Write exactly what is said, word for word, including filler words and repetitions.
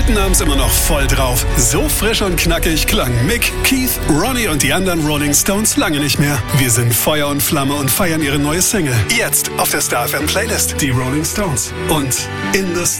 Minuten haben's immer noch voll drauf. So frisch und knackig klangen Mick, Keith, Ronnie und die anderen Rolling Stones lange nicht mehr. Wir sind Feuer und Flamme und feiern ihre neue Single. Jetzt auf der Star F M Playlist. Die Rolling Stones. Und in the